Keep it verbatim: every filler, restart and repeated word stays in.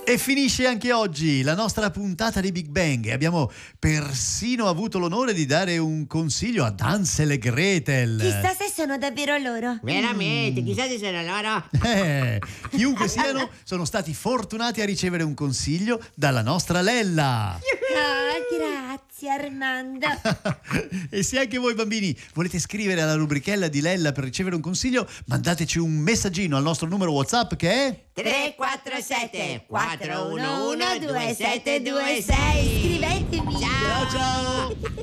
E finisce anche oggi la nostra puntata di Big Bang e abbiamo persino avuto l'onore di dare un consiglio ad Hansel e Gretel. Chissà se sono davvero loro. Veramente, chissà se sono loro. Eh, chiunque siano, sono stati fortunati a ricevere un consiglio dalla nostra Lella. Ah, grazie Armando. E se anche voi bambini volete scrivere alla rubrichella di Lella per ricevere un consiglio, mandateci un messaggino al nostro numero WhatsApp che è tre quattro sette quattro uno uno due sette due sei. Scrivetemi. Ciao ciao ciao.